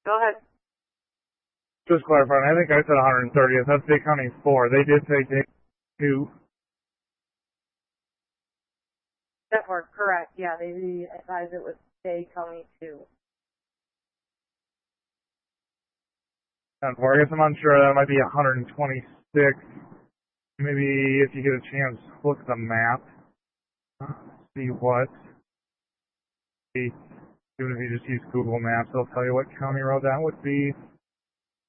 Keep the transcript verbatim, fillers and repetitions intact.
Go ahead. Just clarifying, I think I said one hundred thirtieth. That's Dade County four. They did say Dade two. That were correct. Yeah, they advised it was Dade County two. And four. I guess I'm unsure. That might be one hundred twenty-six. Maybe if you get a chance, look at the map. See what. See, even if you just use Google Maps, they'll tell you what county road that would be.